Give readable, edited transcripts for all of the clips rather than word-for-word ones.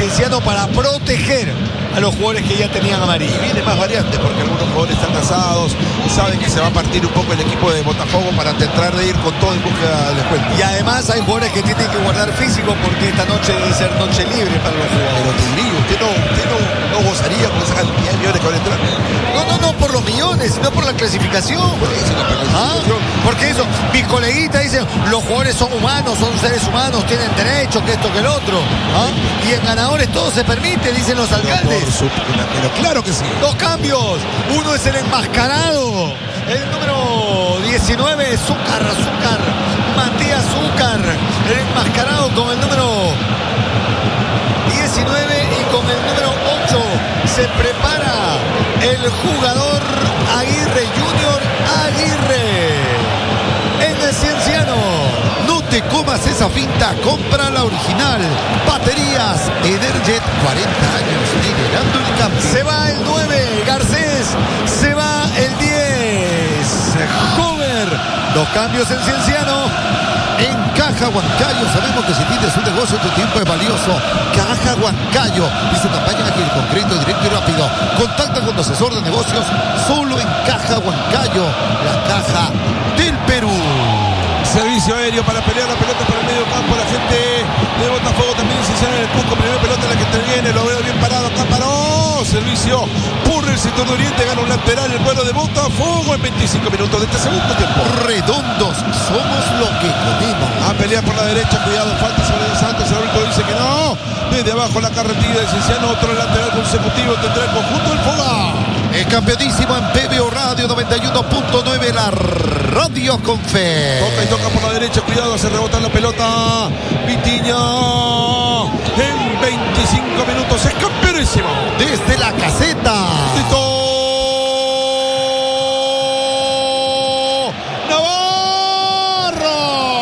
Cienciano para proteger a los jugadores que ya tenían amarillo. Y viene más variante porque algunos jugadores están cansados, saben que se va a partir un poco el equipo de Botafogo para tratar de ir con todo en busca del descuento. Y además hay jugadores que tienen que guardar físico porque esta noche debe ser noche libre para los jugadores. Pero Tigrillo, usted no gozaría con esa cantidad de millones que van a entrar. No por los millones, sino por la clasificación. Porque eso, mis coleguitas dicen, los jugadores son humanos, son seres humanos, tienen derechos, que esto, que el otro. Y en ganadores todo se permite, dicen los alcaldes. Pero claro que sí. 2 cambios. Uno es el enmascarado. El número 19, Zúcar. Matías Zúcar. El enmascarado con el número 19 y con el número 8 se prepara el jugador Aguirre, Junior Aguirre. En el Cienciano. No te comas esa finta, compra la original. Baterías Energet, 40 años liderando el cambio. Se va el 9, Garcés. Se va el 10, Hover. 2 cambios en Cienciano. En Caja Huancayo sabemos que si tienes un negocio tu tiempo es valioso. Caja Huancayo y su campaña ágil, concreto, directo y rápido. Contacta con tu asesor de negocios solo en Caja Huancayo, la caja del Perú. Servicio aéreo para pelear la pelota por el medio campo. La gente de Botafogo también se en el Cusco. Primera pelota la que interviene. Lo veo bien parado. Acá paró. Servicio por el sector de Oriente. Gana un lateral el vuelo de Botafogo en 25 minutos de este segundo tiempo. Redondos, somos lo que queremos. A pelear por la derecha. Cuidado, falta sobre Dos Santos. El árbitro dice que no. Desde abajo la carretilla de Cienciano. Otro lateral consecutivo tendrá el conjunto del Foga. El campeonísimo en PBO Radio 91.9, la radio con fe. Toca y toca por la derecha, cuidado, se rebota la pelota. Vitiña en 25 minutos es campeonísimo. Desde la caseta. Navarro.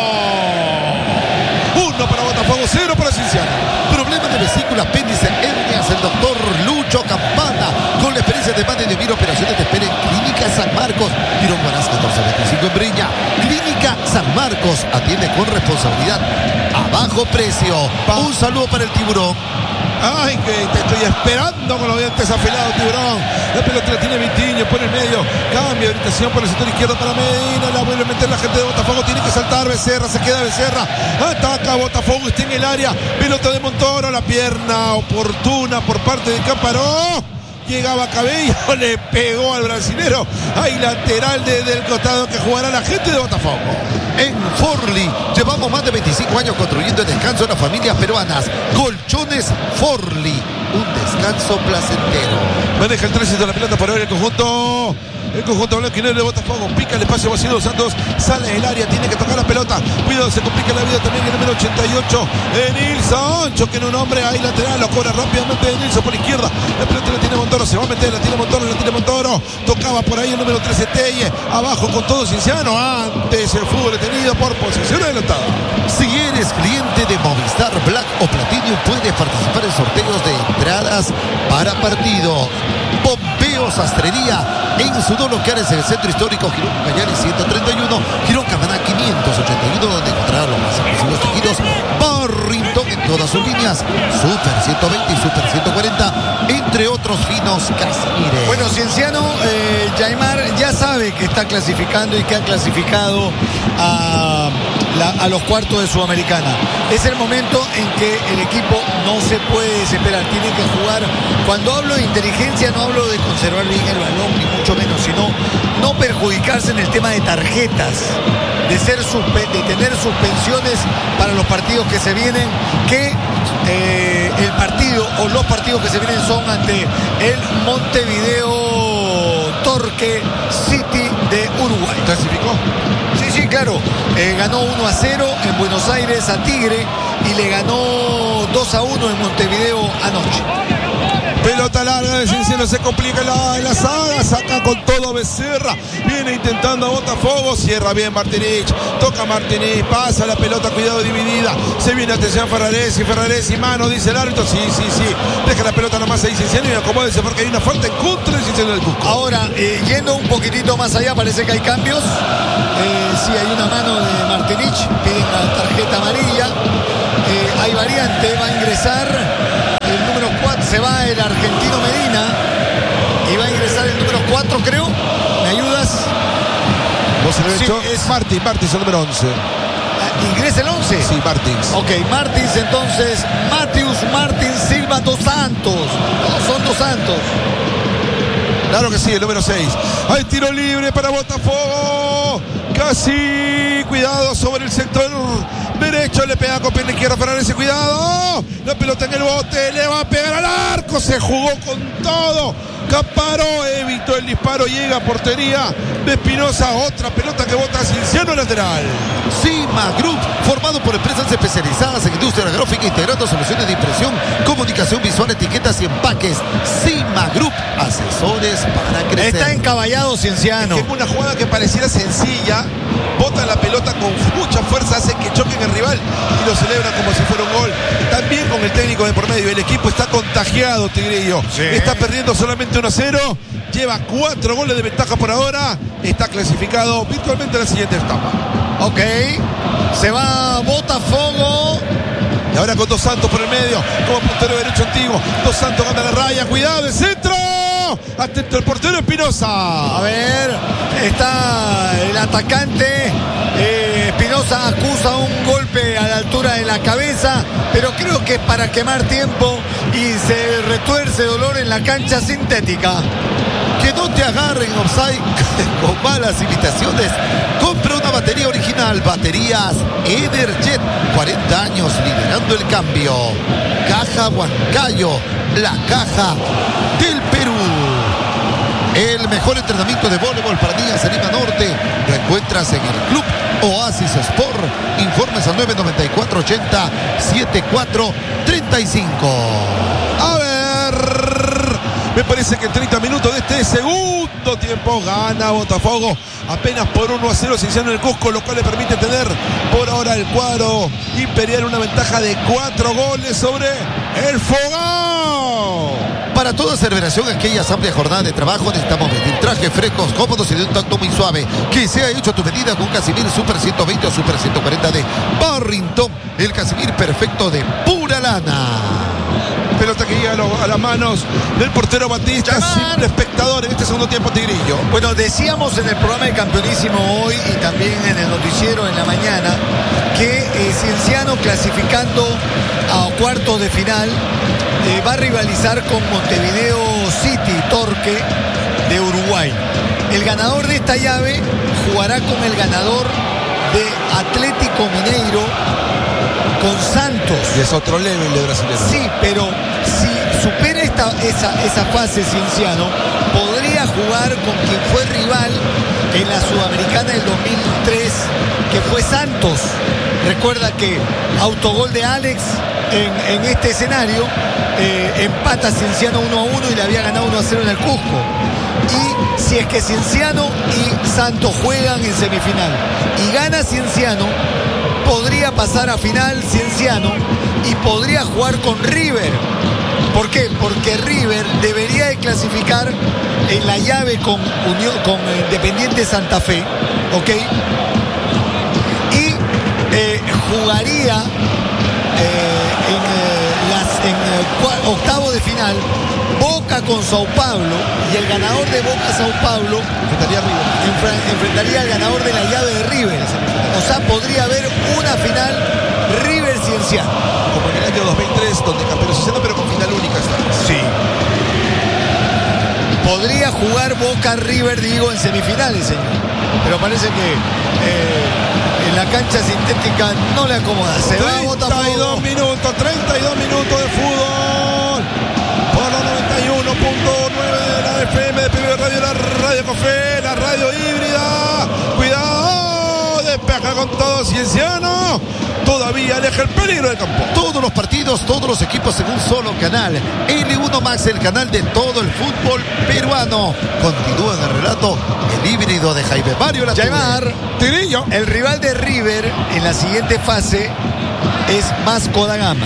1 para Botafogo, 0 para Cienciano. Problemas de vesícula, apéndice, hernias, el doctor Lucho Campana, con la experiencia de más de 1000 operaciones, te espera en Clínica San Marcos, Tirón Guarás 1425 en Breña. Clínica San Marcos atiende con responsabilidad a bajo precio. Un saludo para el Tiburón. Ay, que te estoy esperando con los dientes afilados, Tiburón. La pelota la tiene Vitiño por el medio. Cambio de orientación por el sector izquierdo para Medina. La vuelve a meter la gente de Botafogo. Tiene que saltar Becerra. Se queda Becerra. Ataca Botafogo. Está en el área. Pelota de Montoro. La pierna oportuna por parte de Camparó. Llegaba Cabello, le pegó al brasilero. Hay lateral desde el costado que jugará la gente de Botafogo. En Forli llevamos más de 25 años construyendo el descanso de las familias peruanas. Colchones Forli, un descanso placentero. Maneja el tránsito de la pelota para ver el conjunto blanco y negro de Botafogo. Pica el espacio vacío. Dos Santos sale del área, tiene que tocar la pelota. Cuidado, se complica la vida también el número 88 Nilson. Choque en un hombre ahí lateral, lo cobra rápidamente de Nilson por izquierda. La pelota la tiene Montoro, se va a meter, la tiene Montoro. Tocaba por ahí el número 13 Telle. Abajo con todo Cienciano. Antes el fútbol detenido por posición adelantada. Si eres cliente de Movistar Black o Platinum, puedes participar en sorteos de entradas para partidos. Pompeo Sastrería en sus 2 locales en el centro histórico Girón Cañari 131, Girón Camaná 581, donde encontrarán los más exclusivos tejidos Barrington en todas sus líneas, Super 120 y Super 140, entre otros finos Casimires. Bueno, Cienciano, Yaimar ya sabe que está clasificando y que ha clasificado a los cuartos de Sudamericana. Es el momento en que el equipo no se puede desesperar, tiene que jugar. Cuando hablo de inteligencia no hablo de conservar bien el balón, ni mucho menos, sino no perjudicarse en el tema de tarjetas, de tener suspensiones para los partidos que se vienen, que el partido o los partidos que se vienen son ante el Montevideo Torque City de Uruguay. ¿Clasificó? Sí, claro. Ganó 1-0 en Buenos Aires a Tigre y le ganó 2-1 en Montevideo anoche. Pelota larga de Cienciano, se complica en la saga, saca con todo Becerra, viene intentando a Botafogo, cierra bien Martinich, toca Martinich, pasa la pelota, cuidado, dividida, se viene atención Ferraresi, mano, dice el árbitro, sí, deja la pelota nomás ahí Cienciano y acomódese porque hay una falta en contra de Cienciano del Cusco. Ahora, yendo un poquitito más allá, parece que hay cambios, sí hay una mano de Martinich, piden la tarjeta amarilla, hay variante, va a ingresar el se va el argentino Medina y va a ingresar el número 4, creo. ¿Me ayudas? ¿Vos se lo he Sí, hecho? es- Martins, el número 11. ¿Ingresa el 11? Sí, Martins. Ok, Martins entonces, Matheus Martins Silva dos Santos. No, son dos Santos. Claro que sí, el número 6. Hay tiro libre para Botafogo. Casi. Cuidado sobre el sector derecho. Le pega con pierna izquierda para ese cuidado. La pelota en el bote. Le va a pegar al arco. Se jugó con todo. Caparó, evitó el disparo. Llega a portería de Espinosa. Otra pelota que bota Cienciano lateral. Cima Group, formado por empresas especializadas en industria gráfica, integrando soluciones de impresión, comunicación visual, etiquetas y empaques. Cima Group, asesores para crecer. Está encaballado Cienciano. Que en una jugada que pareciera sencilla, bota la pelota con mucha fuerza, hace que choquen el rival y lo celebran como si fuera un gol. También con el técnico de por medio. El equipo está contagiado, Tigrillo. Sí. Está perdiendo solamente 1-0. Lleva 4 goles de ventaja por ahora. Está clasificado virtualmente a la siguiente etapa. Ok, se va Botafogo. Y ahora con Dos Santos por el medio, como puntero derecho antiguo. Dos Santos gana la raya, cuidado, el centro. Atento el portero Espinosa. A ver, está el atacante. Espinosa acusa un golpe a la altura de la cabeza, pero creo que es para quemar tiempo y se retuerce dolor en la cancha sintética. Que no te agarren offside con malas imitaciones. Compra una batería original. Baterías Energet. 40 años liderando el cambio. Caja Huancayo. La caja del Perú. El mejor entrenamiento de voleibol para niñas en Lima Norte lo encuentras en el Club Oasis Sport. Informes al 994 80 74 35. A ver, me parece que en 30 minutos de este segundo tiempo gana Botafogo apenas por 1-0 Cienciano en el Cusco, lo cual le permite tener por ahora el cuadro imperial una ventaja de 4 goles sobre el Fogao. Para toda celebración, aquellas amplia jornada de trabajo, necesitamos vestir trajes frescos, cómodos y de un tacto muy suave. Que sea hecho a tu medida con Casimir Super 120 o Super 140 de Barrington. El Casimir perfecto de pura lana. Pelota que llega a las manos del portero Batista, Llamar. simple espectador en este segundo tiempo, Tigrillo. Bueno, decíamos en el programa de Campeonísimo hoy y también en el noticiero en la mañana que Cienciano, clasificando a cuartos de final, va a rivalizar con Montevideo City Torque de Uruguay. El ganador de esta llave jugará con el ganador de Atlético Mineiro con Santos. Y es otro level de brasileño. Sí, pero si supera esa fase Cienciano, podría jugar con quien fue rival en la Sudamericana del 2003, que fue Santos. Recuerda que autogol de Alex en este escenario, empata Cienciano 1-1 y le había ganado 1-0 en el Cusco. Y si es que Cienciano y Santos juegan en semifinal y gana Cienciano, podría pasar a final Cienciano y podría jugar con River. ¿Por qué? Porque River debería de clasificar en la llave con Independiente Santa Fe, ¿ok? Y jugaría en octavo de final Boca con Sao Paulo, y el ganador de Boca Sao Paulo enfrentaría al ganador de la llave de River. O sea, podría haber una final River Cienciano. Como en el año 2003, donde campeón Cienciano, pero con final única está. Sí. Podría jugar Boca River, digo, en semifinales, señor. Pero parece que en la cancha sintética no le acomoda. Se va a Botafogo. 32 minutos de fútbol. Por los 91.9 de la FM de Primer Radio, la Radio Cofé, la radio híbrida. Cuidado, despeja con todo Cienciano. Todavía aleja el peligro del campo. Todos los partidos, todos los equipos en un solo canal. L1 Max, el canal de todo el fútbol peruano. Continúa en el relato el híbrido de Jaime Mario Latube. Yaimar, Tigrillo. el rival de River en la siguiente fase es Vasco da Gama.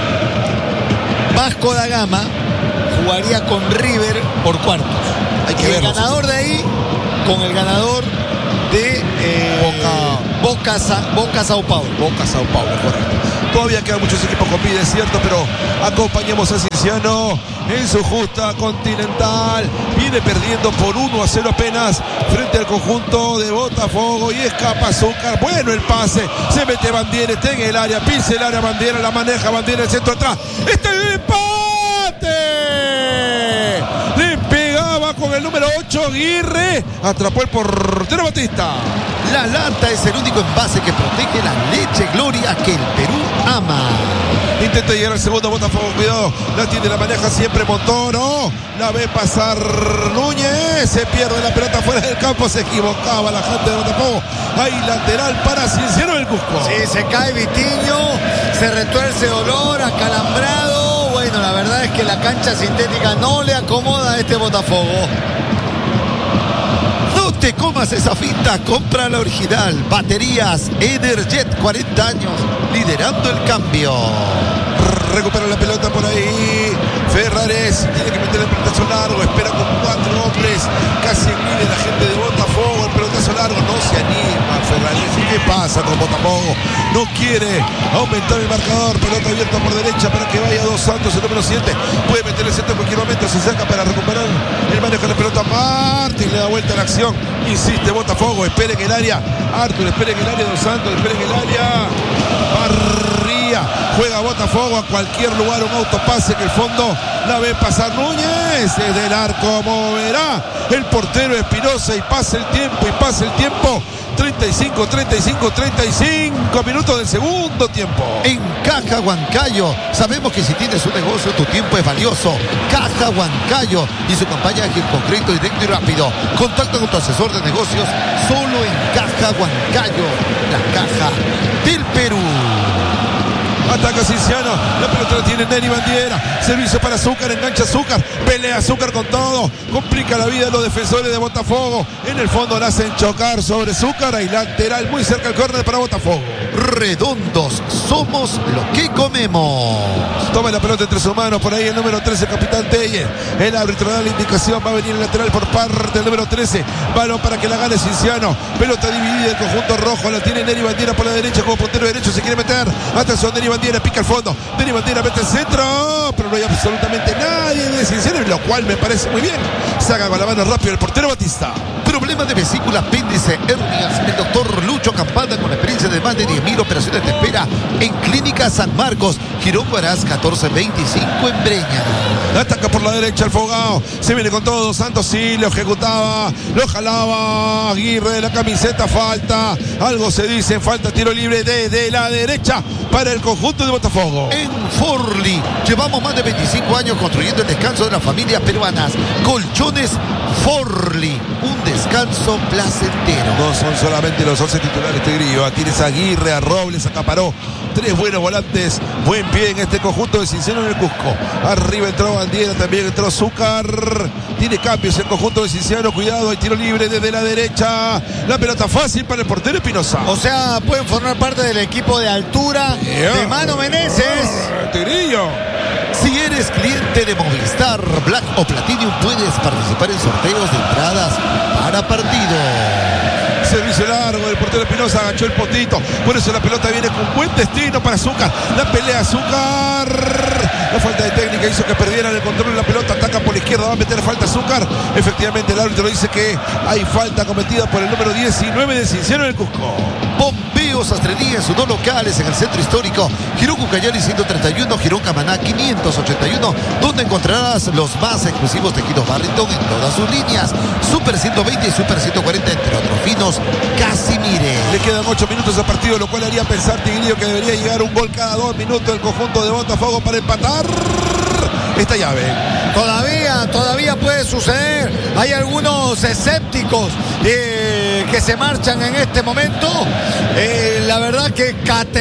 Vasco da Gama jugaría con River por cuartos. Hay que y el verlo, ganador de ahí con el ganador de Boca Sao Paulo. Boca Sao Paulo, correcto. Todavía quedan muchos equipos con vida, es cierto, pero acompañamos a Cienciano en su justa Continental. Viene perdiendo por 1-0 apenas frente al conjunto de Botafogo y escapa Zúcar. Bueno el pase, se mete Bandiera, está en el área, pisa el área Bandiera, la maneja Bandiera, el centro atrás. ¡Está en el empate! Le pegaba con el número 8 Aguirre, atrapó el portero Batista. La lata es el único envase que protege la leche Gloria que el Perú ama. Intenta llegar al segundo Botafogo, cuidado, la tiene, la maneja siempre Montoro, la ve pasar Núñez, se pierde la pelota fuera del campo, se equivocaba la gente de Botafogo. Hay lateral para Cienciano del Cusco. Sí, se cae Vitiño, se retuerce Dolor, acalambrado. Bueno, la verdad es que la cancha sintética no le acomoda a este Botafogo. No te comas esa finta, compra la original. Baterías Energet, 40 años, liderando el cambio. Recupera la pelota por ahí Ferrares, tiene que meter el pelotazo largo, espera con 4 hombres, casi mide la gente de Botafogo, el pelotazo largo, no se anima Ferrares. ¿Qué pasa con Botafogo? No quiere aumentar el marcador, pelota abierta por derecha para que vaya Dos Santos, el número 7, puede meter el centro en cualquier momento, se saca para recuperar el manejo de la pelota. Martín le da vuelta a la acción, insiste Botafogo, espera en el área, Arthur espera en el área, Dos Santos espera en el área, juega Botafogo a cualquier lugar, un autopase en el fondo, la ve pasar Núñez, desde el arco moverá el portero Espinosa y pasa el tiempo, 35 minutos del segundo tiempo. En Caja Huancayo, sabemos que si tienes un negocio tu tiempo es valioso. Caja Huancayo y su campaña ágil, concreto, directo y rápido. Contacta con tu asesor de negocios solo en Caja Huancayo, la caja del Perú. Ataca Cienciano, la pelota la tiene Neri Bandiera, servicio para Zúcar, engancha Zúcar, pelea Zúcar con todo, complica la vida de los defensores de Botafogo, en el fondo la hacen chocar sobre Zúcar, hay lateral muy cerca al córner para Botafogo. Redondos, somos lo que comemos. Toma la pelota entre sus manos, por ahí el número 13, capitán Teller, el árbitro da la indicación, va a venir el lateral por parte del número 13, balón para que la gane Cienciano, pelota dividida, el conjunto rojo, la tiene Neri Bandiera por la derecha como puntero derecho, se quiere meter, atención Neri Bandiera, pica al fondo, Neri Bandiera mete el centro, pero no hay absolutamente nadie de Cienciano, lo cual me parece muy bien, saca con la mano rápido el portero Batista. Problema de vesícula, apéndice, hernias. El doctor Lucho Campana, con la experiencia de más de 10.000 operaciones, te espera en Clínica San Marcos, Girón Huaraz 1425 en Breña. Ataca por la derecha el Fogao, se viene con todo, Santos sí, lo ejecutaba, lo jalaba Aguirre de la camiseta, falta, algo se dice, falta, tiro libre desde la derecha para el conjunto de Botafogo. En Forli, llevamos más de 25 años construyendo el descanso de las familias peruanas. Colchones Forli, un descanso placentero. No son solamente los 11 titulares Tigrillo, tienes a Aguirre, a Robles, a Caparó, 3 buenos volantes, buen pie en este conjunto de Cienciano en el Cusco. Arriba entró Bandiera, también entró Zúcar, tiene cambios el conjunto de Cienciano, cuidado, hay tiro libre desde la derecha, la pelota fácil para el portero Espinosa. O sea, pueden formar parte del equipo de altura de Mano Meneses. Tigrillo. Si eres cliente de Movistar Black o Platinum, puedes participar en sorteos de entradas para partido. Servicio largo del portero Espinosa, agachó el potito, por eso la pelota viene con buen destino para Zúcar, la pelea Zúcar, la falta de técnica hizo que perdieran el control de la pelota, ataca por la izquierda, va a meter falta Zúcar, efectivamente el árbitro dice que hay falta cometida por el número 19 de Cienciano en el Cusco. Bombeo Sastrería en sus dos locales en el centro histórico, Girón Cucayali 131, Girón Camaná 581, donde encontrarás los más exclusivos tejidos Barrington en todas sus líneas, Super 120 y Super 140, entre otros finos. Casimire. Le quedan 8 minutos de partido, lo cual haría pensar Tigrillo que debería llegar un gol cada 2 minutos el conjunto de Botafogo para empatar esta llave. Todavía puede suceder. Hay algunos escépticos que se marchan en este momento. La verdad que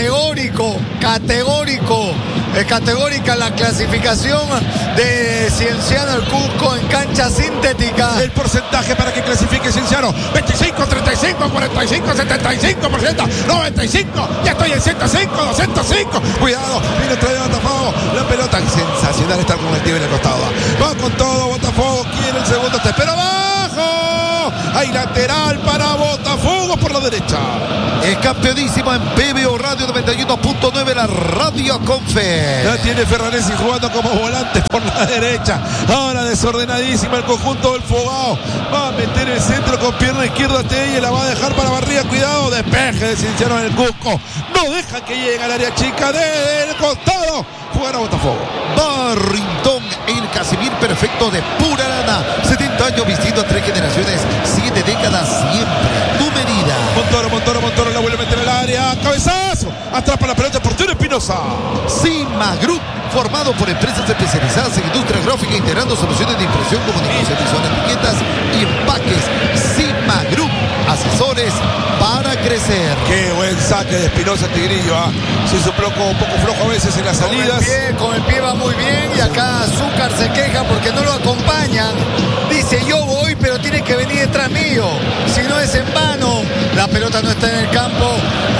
categórica la clasificación de Cienciano el Cusco en cancha sintética. El porcentaje para que clasifique Cienciano: 25, 35, 45, 75%, 95, ya estoy en 105, 205. Cuidado, viene otra vez Botafogo, la pelota, sensacional estar con el tío en el costado. Va con todo Botafogo, quiere el segundo, pero abajo. Hay lateral para Botafogo. derecha. Es campeonísima en PBO Radio 91.9, la Radio Confe. La tiene Ferraresi jugando como volante por la derecha. Ahora desordenadísima el conjunto del Fogao. Va a meter el centro con pierna izquierda y la va a dejar para Barría. Cuidado, despeje de Cienciano en el Cusco. No deja que lleguen al área chica del costado. Jugará Botafogo. Barrington, el Casimir perfecto de pura lana. 70 años vistiendo a 3 generaciones, 7 décadas siempre. Tu medida. Montoro la vuelve a meter al área. Cabezazo. Atrapa la pelota por Arturo Espinosa. Cima Group, formado por empresas especializadas en industria gráfica, integrando soluciones de impresión, comunicación visual, etiquetas y empaques. Cima Group, asesores para crecer. Qué buen saque de Espinosa, Tigrillo. Se hizo un poco flojo a veces en las salidas. Con el pie va muy bien. Y acá Zúcar se queja porque no lo acompañan. Dice: yo voy, pero tiene que venir detrás mío. Si no es en vano. La pelota no está en el campo.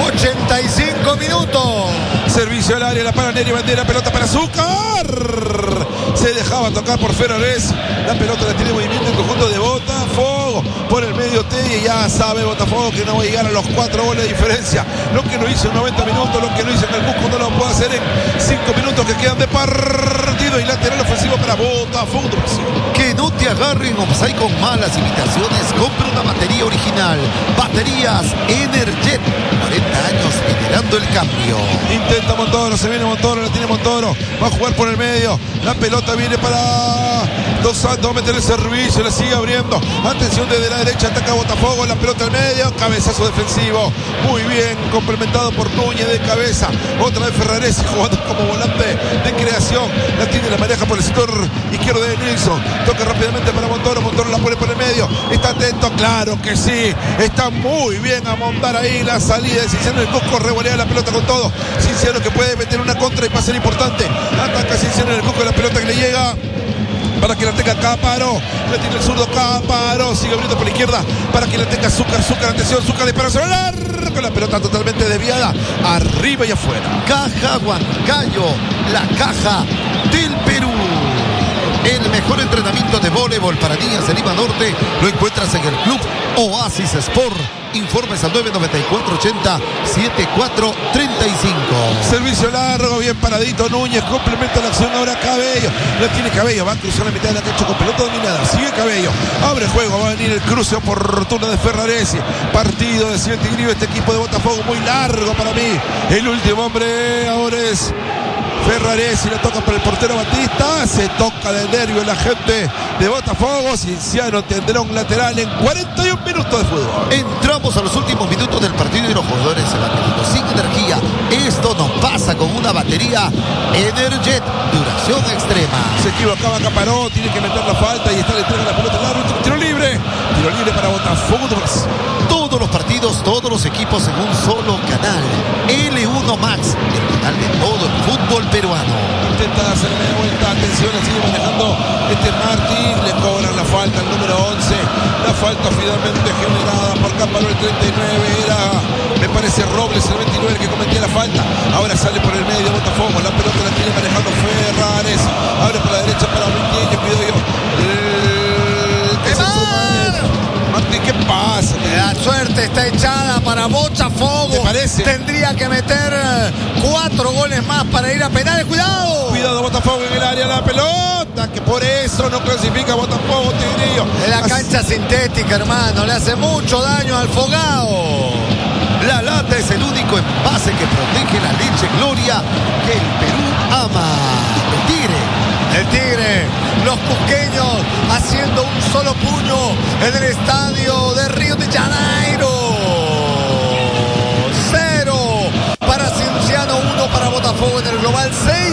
85 minutos. Servicio al área, la para Neri Bandera, pelota para Zúcar. Se dejaba tocar por Ferraresi. La pelota la tiene movimiento el conjunto de Botafogo. Por el medio Telle, ya sabe Botafogo que no va a llegar a los 4 goles de diferencia. Lo que no hizo en 90 minutos, lo que no hizo en el Cusco, no lo puede hacer en 5 minutos que quedan de partido. Y lateral ofensivo para Botafogo. Que no te agarren offside con malas imitaciones. Compra una batería original. Baterías Energet. 40 años generando el cambio. Intenta Montoro, se viene Montoro, la tiene Montoro. Va a jugar por el medio. La pelota viene para Dos Santos, va a meter el servicio, la sigue abriendo. Atención desde la derecha, ataca Botafogo, la pelota al medio, cabezazo defensivo. Muy bien, complementado por Núñez de cabeza. Otra vez Ferraresi jugando como volante de creación. La tiene, la maneja por el sector izquierdo de Nilsson. Toca rápidamente para Montoro, Montoro la pone por el medio. Está atento, claro que sí. Está muy bien a montar ahí la salida de Cienciano. El Cusco revolea la pelota con todo. Cienciano que puede meter una contra y pase importante. Ataca Cienciano en el Cusco, la pelota que le llega para que la tenga Cáparo. La tiene el zurdo Cáparo. Sigue abriendo por la izquierda para que la tenga Zúcar. Atención, Zúcar dispara sobre el arco. La pelota totalmente desviada. Arriba y afuera. Caja Huancayo, la caja del Perú. El mejor entrenamiento de voleibol para niñas de Lima Norte lo encuentras en el Club Oasis Sport. Informes al 994-80-7435. Servicio largo, bien paradito Núñez, complementa la acción ahora Cabello. La tiene Cabello, va a cruzar la mitad de la cancha con pelota dominada. Sigue Cabello, abre juego, va a venir el cruce oportuno de Ferraresi. Partido de Ciel Tigrillo, este equipo de Botafogo muy largo para mí. El último hombre ahora es Ferraresi, le toca para el portero Batista. Se toca de nervio la gente de Botafogo. Cienciano tendrá un lateral en 41 minutos de fútbol. Entramos a los últimos minutos del partido y los jugadores se van quedando sin energía. Esto no pasa con una batería Energet, duración extrema. Se equivocaba Caparó, tiene que meter la falta y está le entrega la pelota al árbitro. Tiro libre para Botafogo. Todos los partidos, todos los equipos en un solo canal. L1 Max, el canal de todo el fútbol peruano. Intenta darse la media vuelta, atención, sigue manejando Martín, le cobran la falta al número 11. La falta finalmente generada por Cáparo, el 39 era, me parece, Robles, el 29 el que cometía la falta. Ahora sale por el medio Botafogo, la pelota la tiene manejando Ferraresi. Abre por la derecha para Martín, cuido yo. Martín, ¿qué pasa? La suerte está echada para Botafogo. ¿Te parece? Tendría que meter 4 goles más para ir a penales. ¡Cuidado! Cuidado Botafogo en el área, la pelota, que por eso no clasifica Botafogo, Tigrillo. Es la cancha sintética, hermano. Le hace mucho daño al Fogao. La lata es el único envase que protege la leche Gloria que el Perú ama. El Tigre, los cusqueños haciendo un solo puño en el estadio de Río de Janeiro. 0 para Cienciano, 1 para Botafogo en el global. 6